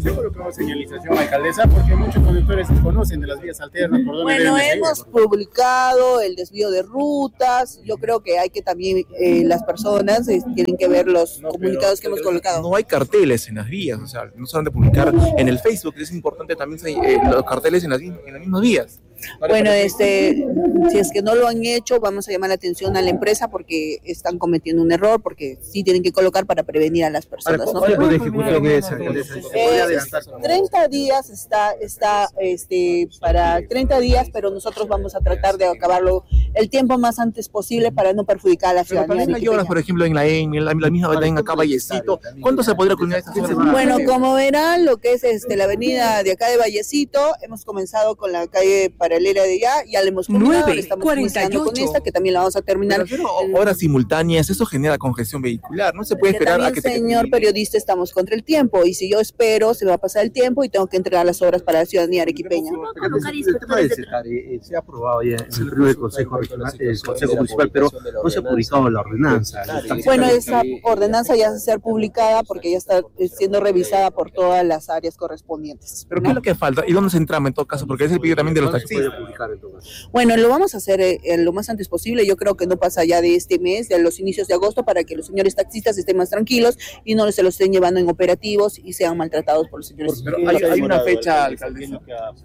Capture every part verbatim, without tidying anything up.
¿Se ha colocado señalización, alcaldesa? Porque muchos conductores desconocen de las vías alternas. ¿Por dónde Bueno, deben de hemos seguir? publicado el desvío de rutas. Yo creo que hay que también, eh, las personas eh, tienen que ver los No, comunicados pero, que hemos colocado. No hay carteles en las vías, o sea, no solamente publicar en el Facebook, es importante también eh, los carteles en las, en las mismas vías. Bueno, este, si es que no lo han hecho, vamos a llamar la atención a la empresa porque están cometiendo un error, porque sí tienen que colocar para prevenir a las personas, ¿no? ¿Cuál de ejecución es, alcaldesa? ¿Se podría Eh, adelantar? treinta días está, está este, para treinta días, pero nosotros vamos a tratar de acabarlo el tiempo más antes posible para no perjudicar a la Pero ciudadanía. también hay obras, por ejemplo, en la E M, en la, la misma en acá Vallecito. ¿Cuándo se podría culminar esta obra? Bueno, como verán, lo que es este, la avenida de acá de Vallecito, hemos comenzado con la calle paralela de allá, ya le hemos culminado, ahora estamos iniciando con esta, que también la vamos a terminar. Pero horas simultáneas, eso genera congestión vehicular, no se puede esperar también, a que... señor periodista, estamos contra el tiempo, y si yo espero, se me va a pasar el tiempo y tengo que entregar las obras para la ciudadanía arequipeña. El tema de Cetare, eh, se ha aprobado ya en el primer Consejo Regional, el Consejo Municipal, pero no se ha publicado la ordenanza. Bueno, esa ordenanza ya va a ser publicada porque ya está siendo revisada por todas las áreas correspondientes. ¿Pero qué es lo que falta? ¿Y dónde se entrama en todo caso? Porque es el pedido también de los taxistas. Bueno, lo vamos a hacer eh, lo más antes posible. Yo creo que no pasa ya de este mes, de los inicios de agosto, para que los señores taxistas estén más tranquilos y no se los estén llevando en operativos y sean maltratados por los señores. Pero hay, hay una fecha, alcaldesa.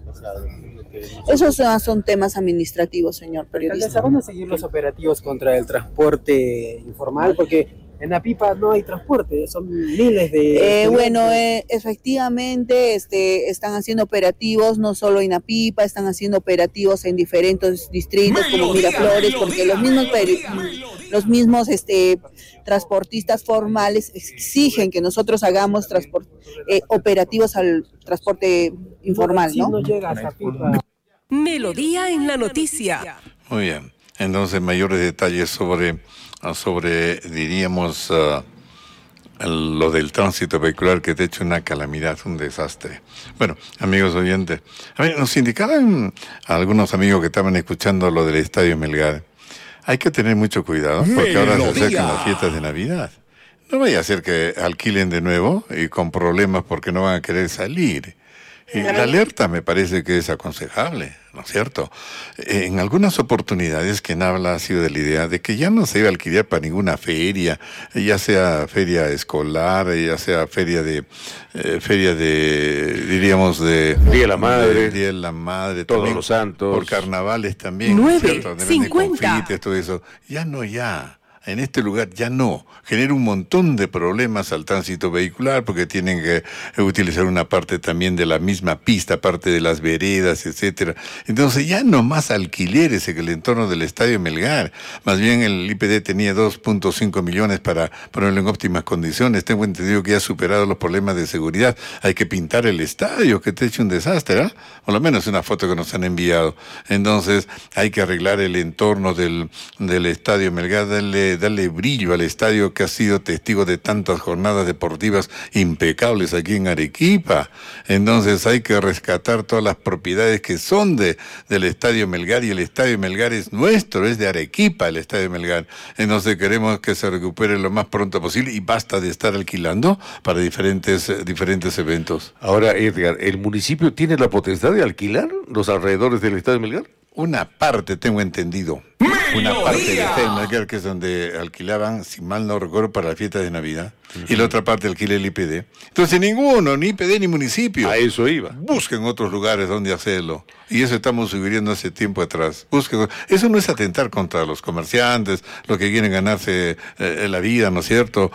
Esos son, son temas administrativos, señor periodista. ¿Van a seguir los operativos contra el transporte informal? Porque en Apipa no hay transporte, son miles de... Eh, bueno, eh, efectivamente este, están haciendo operativos, no solo en Apipa, están haciendo operativos en diferentes distritos como Miraflores, porque los mismos, peri- los mismos este, transportistas formales exigen que nosotros hagamos transport, eh, operativos al transporte informal, ¿no? No llega hasta Apipa. Melodía en la noticia. Muy bien. Entonces, mayores detalles sobre, sobre diríamos, uh, lo del tránsito vehicular, que de hecho es una calamidad, un desastre. Bueno, amigos oyentes, a ver, nos indicaban algunos amigos que estaban escuchando lo del Estadio Melgar. Hay que tener mucho cuidado, porque ahora se acercan las fiestas de Navidad. No vaya a ser que alquilen de nuevo y con problemas porque no van a querer salir. Y la alerta me parece que es aconsejable, ¿no es cierto? En algunas oportunidades quien habla ha sido de la idea de que ya no se iba a alquilar para ninguna feria, ya sea feria escolar, ya sea feria de, eh, feria de, diríamos, de... Día de la Madre. De, Día de la Madre. Todos también, los Santos. Por carnavales también, Nueve, ¿cierto? Donde venden cincuenta. confites, todo eso. Ya no, ya. En este lugar ya no, genera un montón de problemas al tránsito vehicular porque tienen que utilizar una parte también de la misma pista, parte de las veredas, etcétera. Entonces ya no más alquileres en el entorno del Estadio Melgar. Más bien el I P D tenía dos punto cinco millones para ponerlo en óptimas condiciones. Tengo entendido que ya ha superado los problemas de seguridad. Hay que pintar el estadio, que te ha hecho un desastre, ¿ah? Por lo menos una foto que nos han enviado. Entonces hay que arreglar el entorno del, del Estadio Melgar, darle darle brillo al estadio que ha sido testigo de tantas jornadas deportivas impecables aquí en Arequipa. Entonces hay que rescatar todas las propiedades que son de del Estadio Melgar, y el Estadio Melgar es nuestro, es de Arequipa el Estadio Melgar. Entonces queremos que se recupere lo más pronto posible y basta de estar alquilando para diferentes, diferentes eventos. Ahora, Edgar, ¿el municipio tiene la potestad de alquilar los alrededores del Estadio Melgar? Una parte, tengo entendido. Una parte del Estadio Melgar, que es donde alquilaban, si mal no recuerdo, para la fiesta de Navidad. Uh-huh. Y la otra parte alquila el I P D. Entonces ninguno, ni I P D ni municipio. A eso iba. Busquen otros lugares donde hacerlo. Y eso estamos sugiriendo hace tiempo atrás. Busquen. Eso no es atentar contra los comerciantes, los que quieren ganarse eh, la vida, ¿no es cierto?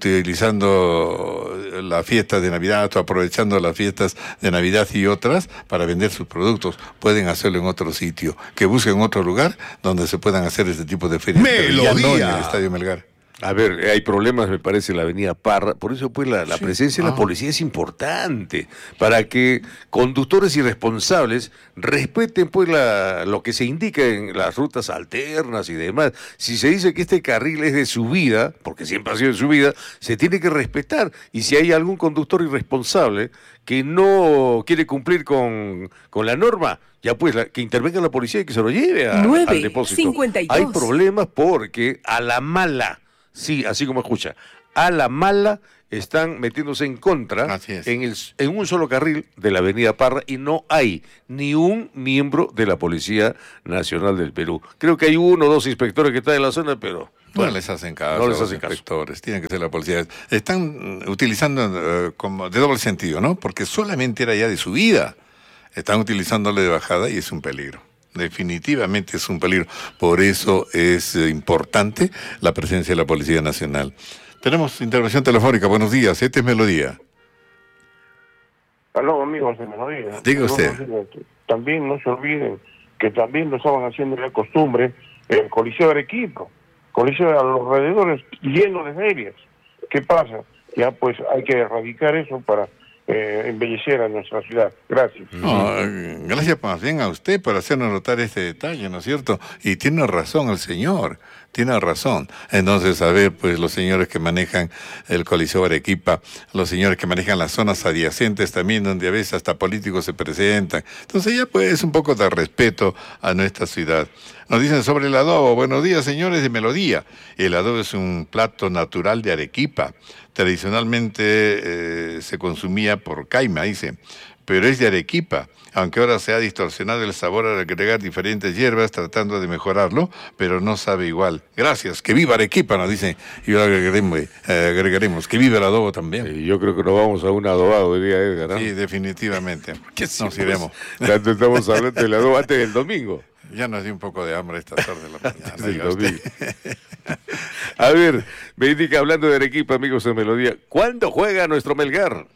Utilizando la fiesta de Navidad o aprovechando las fiestas de Navidad y otras para vender sus productos. Pueden hacerlo en otro sitio. Que busquen otro lugar donde se puedan hacer este tipo de ferias. Melodía. Pero ya no en el Estadio Melgar. A ver, hay problemas, me parece, en la avenida Parra. Por eso, pues, la, la sí. presencia de la policía es importante, para que conductores irresponsables respeten, pues, la, lo que se indica en las rutas alternas y demás. Si se dice que este carril es de subida, porque siempre ha sido de subida, se tiene que respetar. Y si hay algún conductor irresponsable que no quiere cumplir con, con la norma, ya pues la, que intervenga la policía y que se lo lleve a, nueve, al depósito. cincuenta y dos. Hay problemas porque a la mala... Sí, así como escucha, a la mala están metiéndose en contra en, el, en un solo carril de la avenida Parra y no hay ni un miembro de la Policía Nacional del Perú. Creo que hay uno o dos inspectores que están en la zona, pero... Bueno, no les hacen caso, no les los hacen inspectores, caso. Tienen que ser la policía. Están utilizando uh, como de doble sentido, ¿no? Porque solamente era ya de subida. Están utilizándole de bajada y es un peligro. Definitivamente es un peligro. Por eso es eh, importante la presencia de la Policía Nacional. Tenemos intervención telefónica. Buenos días, este es Melodía. Aló, amigos de Melodía. Diga usted. También no se olviden que también lo estaban haciendo de costumbre el Coliseo de Arequipa. Coliseo a los alrededores lleno de ferias. ¿Qué pasa? Ya pues hay que erradicar eso para eh, embellecer a nuestra ciudad. Gracias. No, gracias más bien a usted por hacernos notar este detalle, ¿no es cierto? Y tiene razón el señor, tiene razón. Entonces, a ver, pues los señores que manejan el Coliseo Arequipa, los señores que manejan las zonas adyacentes también, donde a veces hasta políticos se presentan. Entonces ya pues un poco de respeto a nuestra ciudad. Nos dicen sobre el adobo. Buenos días, señores de Melodía. El adobo es un plato natural de Arequipa. Tradicionalmente eh, se consumía por caima, dice, pero es de Arequipa, aunque ahora se ha distorsionado el sabor al agregar diferentes hierbas tratando de mejorarlo, pero no sabe igual. Gracias, que viva Arequipa, nos dicen, y ahora agregaremos, eh, agregaremos que viva el adobo también. Sí, yo creo que nos vamos a un adobado, diría Edgar, ¿no? Sí, definitivamente. ¿Qué nos iremos? Tanto estamos hablando del adobo antes del domingo. Ya nos dio un poco de hambre esta tarde de la mañana. Del domingo. A ver, me indica, hablando de Arequipa, amigos de Melodía, ¿cuándo juega nuestro Melgar?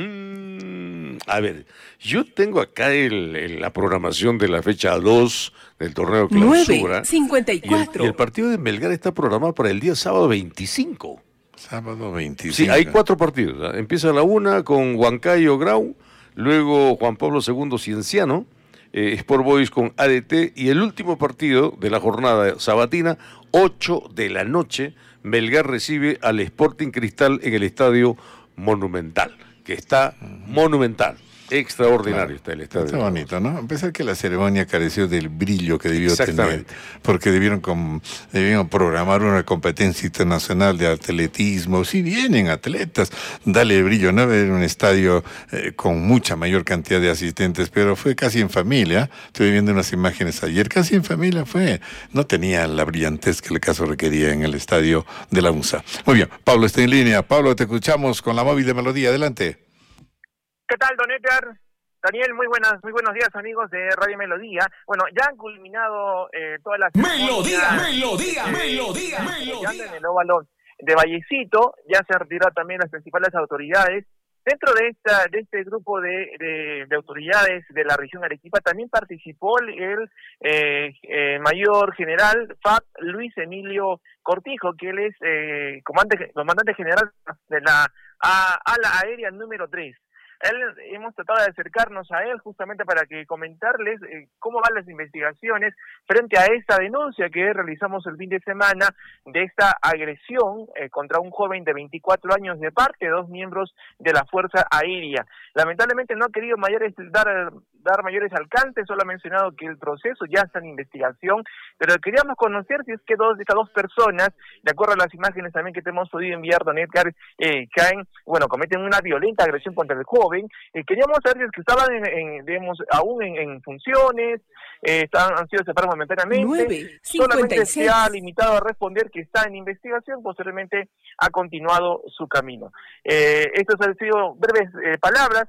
Mm, a ver, yo tengo acá el, el, la programación de la fecha dos del torneo Clausura. nueve cincuenta y cuatro. Y el, y el partido de Melgar está programado para el día sábado veinticinco. Sábado veinticinco. Sí, hay cuatro partidos. ¿eh? Empieza la una con Huancayo Grau, luego Juan Pablo segundo Cienciano, eh, Sport Boys con A D T y el último partido de la jornada sabatina, ocho de la noche, Melgar recibe al Sporting Cristal en el Estadio Monumental, que está monumental. Extraordinario, claro, está el estadio. Está bonito, ¿no? A pesar que la ceremonia careció del brillo que debió tener, porque debieron, com, debieron programar una competencia internacional de atletismo. Si vienen atletas, dale brillo, ¿no? Era un estadio eh, con mucha mayor cantidad de asistentes, pero fue casi en familia. Estuve viendo unas imágenes ayer, casi en familia fue. No tenía la brillantez que el caso requería en el estadio de la UNSA. Muy bien, Pablo está en línea. Pablo, te escuchamos con la móvil de Melodía. Adelante. ¿Qué tal, don Edgar? Daniel, muy buenas, muy buenos días, amigos de Radio Melodía. Bueno, ya han culminado eh, todas las... ¡Melodía, melodía, eh, melodía, melodía! En el óvalo de Vallecito, ya se han retirado también las principales autoridades. Dentro de esta de este grupo de, de, de autoridades de la región Arequipa también participó el, el eh, eh, mayor general F A P Luis Emilio Cortijo, que él es eh, comandante, comandante general de la a, ala aérea número tres. Él, hemos tratado de acercarnos a él justamente para que comentarles eh, cómo van las investigaciones frente a esta denuncia que realizamos el fin de semana de esta agresión eh, contra un joven de veinticuatro años de parte de dos miembros de la Fuerza Aérea. Lamentablemente no ha querido mayores dar, dar mayores alcances, solo ha mencionado que el proceso ya está en investigación, pero queríamos conocer si es que dos de estas dos personas, de acuerdo a las imágenes también que te hemos podido enviar, don Edgar, eh, caen, bueno, cometen una violenta agresión contra el joven. Eh, queríamos saber si es que estaban en, en, digamos, aún en, en funciones, eh, estaban, han sido separados momentáneamente. nueve, solamente se ha limitado a responder que está en investigación, posteriormente ha continuado su camino. Eh, estas han sido breves eh, palabras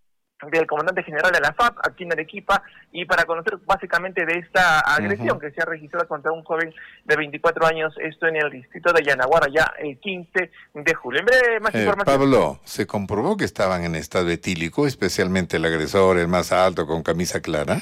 del comandante general de la F A P aquí en Arequipa, y para conocer básicamente de esta agresión uh-huh. que se ha registrado contra un joven de veinticuatro años, esto en el distrito de Yanaguara, ya el quince de julio. En breve, más eh, información. Pablo, ¿se comprobó que estaban en estado etílico, especialmente el agresor, el más alto, con camisa clara?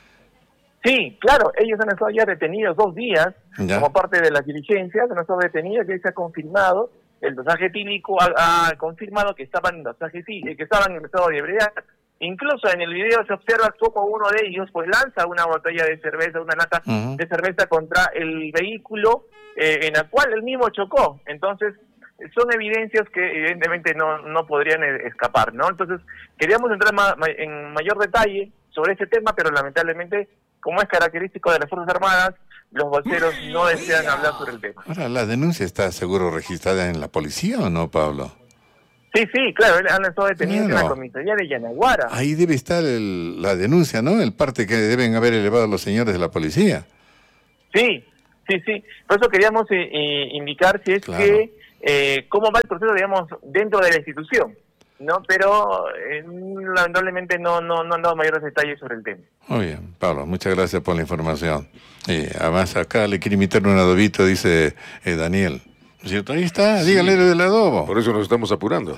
Sí, claro, ellos han estado ya detenidos dos días, ¿ya? Como parte de las diligencias, han estado detenidos, que se ha confirmado, el dosaje etílico ha, ha confirmado que estaban en dosaje, que estaban en estado de ebriedad. Incluso en el video se observa cómo uno de ellos pues lanza una botella de cerveza, una lata uh-huh. de cerveza contra el vehículo eh, en el cual él mismo chocó. Entonces, son evidencias que evidentemente no, no podrían escapar, ¿no? Entonces, queríamos entrar ma- ma- en mayor detalle sobre este tema, pero lamentablemente, como es característico de las Fuerzas Armadas, los voceros no desean hablar sobre el tema. Ahora, ¿la denuncia está seguro registrada en la policía o no, Pablo? Sí, sí, claro, él han estado detenidos Claro. en la comisaría de Yanaguara. Ahí debe estar el- la denuncia, ¿no? El parte que deben haber elevado los señores de la policía. Sí, sí, sí. Por eso queríamos eh, eh, indicar si es Claro. que, eh, cómo va el proceso, digamos, dentro de la institución, ¿no? Pero eh, lamentablemente no, no, no han dado mayores detalles sobre el tema. Muy bien, Pablo, muchas gracias por la información. Y además acá le quiere imitar un adobito, dice eh, Daniel. ¿No es cierto? Ahí está, Sí. dígale del adobo. Por eso nos estamos apurando.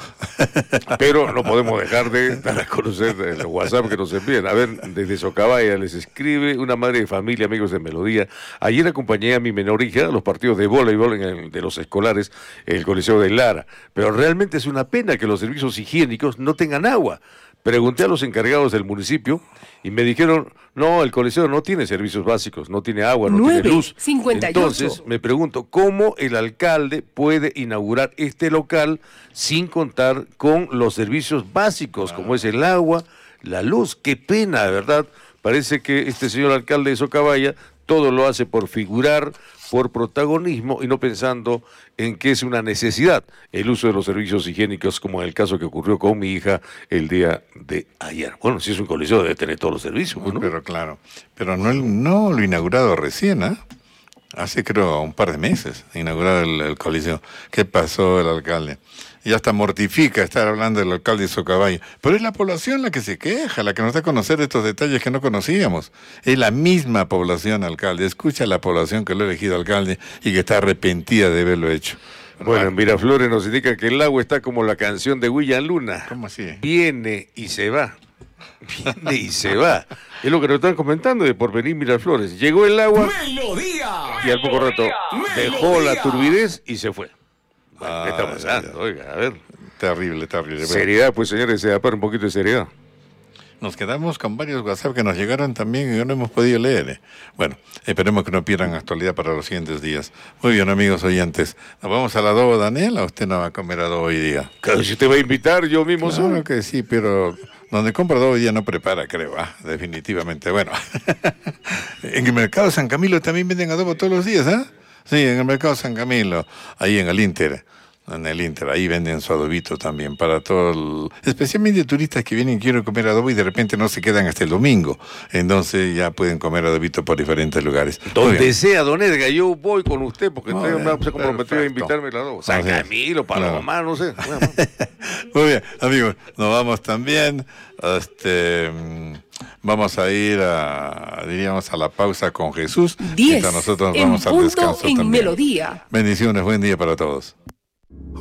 Pero no podemos dejar de dar a conocer el WhatsApp que nos envían. A ver, desde Socabaya les escribe una madre de familia, amigos de Melodía. Ayer acompañé a mi menor hija a los partidos de voleibol en el- de los escolares en el Coliseo de Lara. Pero realmente es una pena que los servicios higiénicos no tengan agua. Pregunté a los encargados del municipio y me dijeron, no, el Coliseo no tiene servicios básicos, no tiene agua, no nueve tiene luz. cincuenta y ocho. Entonces, me pregunto, ¿cómo el alcalde puede inaugurar este local sin contar con los servicios básicos, como es el agua, la luz? Qué pena, de verdad. Parece que este señor alcalde de Socabaya todo lo hace por figurar, por protagonismo y no pensando en que es una necesidad el uso de los servicios higiénicos, como en el caso que ocurrió con mi hija el día de ayer. Bueno, si es un coliseo debe tener todos los servicios, ¿no? Pero claro, pero no, el- no lo he inaugurado recién, ¿ah? Hace creo un par de meses inaugurado el, el coliseo. ¿Qué pasó el alcalde? Y hasta mortifica estar hablando del alcalde de Socabaya. Pero es la población la que se queja, la que nos da a conocer estos detalles que no conocíamos. Es la misma población, alcalde. Escucha a la población que lo ha elegido alcalde y que está arrepentida de haberlo hecho. Bueno, en Miraflores nos indica que el agua está como la canción de William Luna. ¿Cómo así? Viene y se va. Viene y se va. Es lo que nos están comentando de Porvenir Miraflores. Llegó el agua Melodía. y al poco rato dejó la turbidez y se fue. Bueno, ¿qué está Ah, pasando? Oiga, a ver. Terrible, terrible. Seriedad, pues señores, se para un poquito de seriedad. Nos quedamos con varios WhatsApp que nos llegaron también y no hemos podido leer. eh. Bueno, esperemos que no pierdan actualidad para los siguientes días. Muy bien, amigos oyentes. ¿Nos vamos al adobo, Daniel, o usted no va a comer adobo hoy día? Claro, si usted va a invitar, yo mismo Claro soy. que sí, pero donde compra adobo hoy día no prepara, creo. Ah, definitivamente. Bueno, en el mercado San Camilo también venden adobo todos los días, ¿ah? Sí, en el mercado San Camilo, ahí en el Inter. En el Inter, ahí venden su adobito también para todo el- especialmente turistas que vienen y quieren comer adobo y de repente no se quedan hasta el domingo. Entonces ya pueden comer adobito por diferentes lugares. Muy Donde bien. sea, don Edgar, yo voy con usted porque Muy usted me bien, ha comprometido a perfecto. invitarme a la San Así es. Camilo, para Claro. la mamá, no sé. Bueno, Muy bien, amigos, nos vamos también. Este, mm, vamos a ir a, diríamos, a la pausa con Jesús. diez Mientras nosotros nos en vamos al punto descanso en también. Melodía. Bendiciones, buen día para todos.